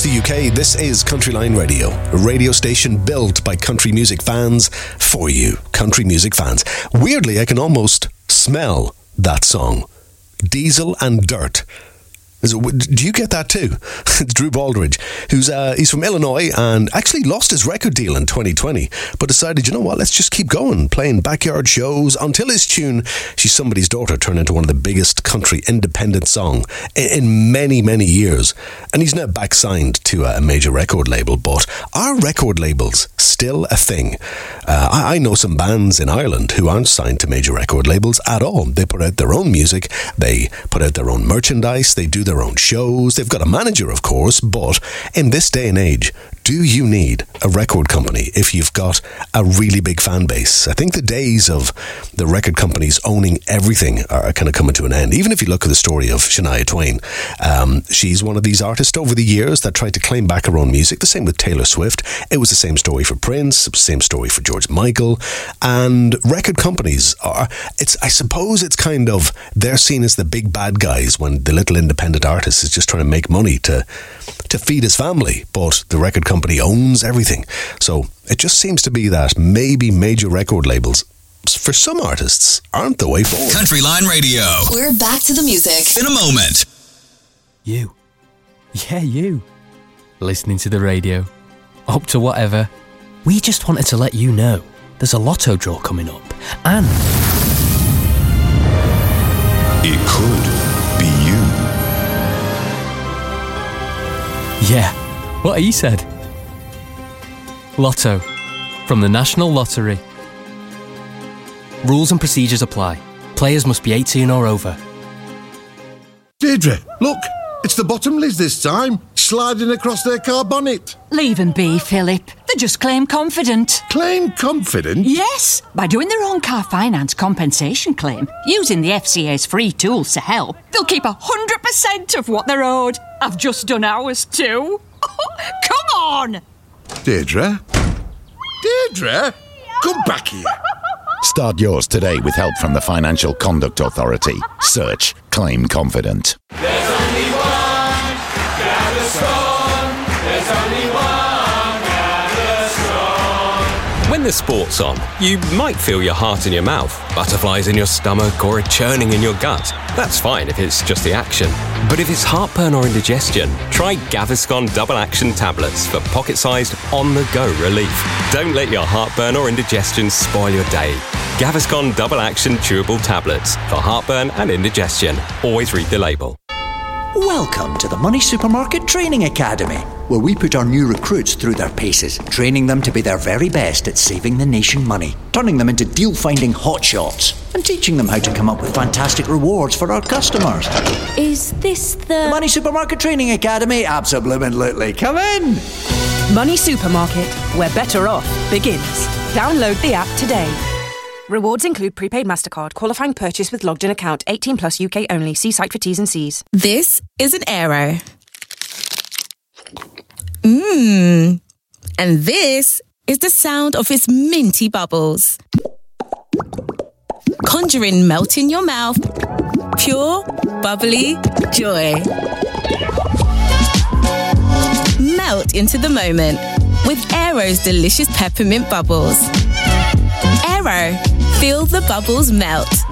the UK, this is Country Line Radio, a radio station built by country music fans for you, country music fans. Weirdly, I can almost smell that song, Diesel and Dirt. Do you get that too? It's Drew Baldridge, he's from Illinois and actually lost his record deal in 2020, but decided, you know what, let's just keep going, playing backyard shows until his tune, She's Somebody's Daughter, turned into one of the biggest country independent song in many, many years. And he's now back signed to a major record label, but are record labels still a thing? I know some bands in Ireland who aren't signed to major record labels at all. They put out their own music, they put out their own merchandise, they do their own shows. They've got a manager, of course, but in this day and age, do you need a record company if you've got a really big fan base? I think the days of the record companies owning everything are kind of coming to an end. Even if you look at the story of Shania Twain, she's one of these artists over the years that tried to claim back her own music. The same with Taylor Swift. It was the same story for Prince. It was the same story for George Michael. And record companies I suppose it's kind of, they're seen as the big bad guys when the little independent artist is just trying to make money to feed his family, but the record company owns everything. So it just seems to be that maybe major record labels, for some artists, aren't the way forward. Country Line Radio. We're back to the music in a moment. You. Yeah, you. Listening to the radio. Up to whatever. We just wanted to let you know there's a lotto draw coming up. And it could be you. Yeah, what he said. Lotto, from the National Lottery. Rules and procedures apply. Players must be 18 or over. Deirdre, look, it's the Bottomleys this time, sliding across their car bonnet. Leave them be, Philip. They're just claim confident. Claim confident? Yes, by doing their own car finance compensation claim, using the FCA's free tools to help, they'll keep 100% of what they're owed. I've just done ours too. Come on! Deirdre? Deirdre? Come back here. Start yours today with help from the Financial Conduct Authority. Search Claim Confident. There's only one Gaviscon. There's only one Gaviscon. When the sport's on, you might feel your heart in your mouth, butterflies in your stomach, or a churning in your gut. That's fine if it's just the action. But if it's heartburn or indigestion, try Gaviscon Double Action Tablets for pocket-sized, on-the-go relief. Don't let your heartburn or indigestion spoil your day. Gaviscon Double Action Chewable Tablets for heartburn and indigestion. Always read the label. Welcome to the Money Supermarket Training Academy, where we put our new recruits through their paces, training them to be their very best at saving the nation money, turning them into deal-finding hotshots, and teaching them how to come up with fantastic rewards for our customers. Is this the Money Supermarket Training Academy? Absolutely. Come in! Money Supermarket, where better off begins. Download the app today. Rewards include prepaid MasterCard, qualifying purchase with logged in account, 18 plus UK only. See site for T's and C's. This is an Aero. And this is the sound of its minty bubbles. Conjuring melt in your mouth. Pure, bubbly joy. Melt into the moment with Aero's delicious peppermint bubbles. Aero, feel the bubbles melt.